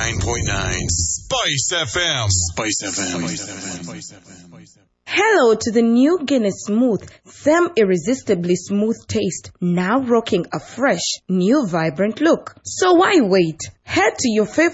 89.9 Spice FM. Spice FM. Hello to the new Guinness Smooth, them irresistibly smooth taste, now rocking a fresh, new vibrant look. So why wait? Head to your favorite